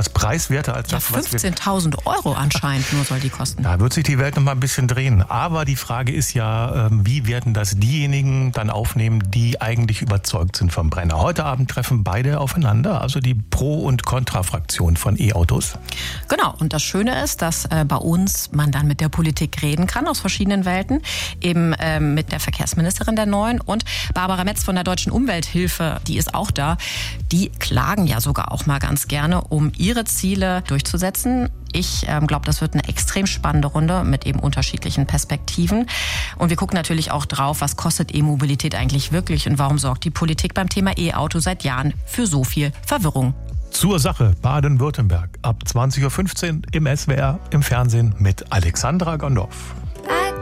etwas preiswerter als das, was wir... 15.000 Euro anscheinend nur soll die kosten. Da wird sich die Welt noch mal ein bisschen drehen. Aber die Frage ist ja, wie werden das diejenigen dann aufnehmen, die eigentlich überzeugt sind vom Brenner? Heute Abend treffen beide aufeinander, also die Pro- und Kontrafraktion von E-Autos. Genau, und das Schöne ist, dass bei uns man dann mit der Politik reden kann aus verschiedenen Welten, eben mit der Verkehrsministerin der Neuen und Barbara Metz von der Deutschen Umwelthilfe, die ist auch da. Die klagen ja sogar auch mal ganz gerne, um ihre Ziele durchzusetzen. Ich glaube, das wird eine extrem spannende Runde mit eben unterschiedlichen Perspektiven. Und wir gucken natürlich auch drauf, was kostet E-Mobilität eigentlich wirklich und warum sorgt die Politik beim Thema E-Auto seit Jahren für so viel Verwirrung. Zur Sache Baden-Württemberg ab 20.15 Uhr im SWR im Fernsehen mit Alexandra Gondorf.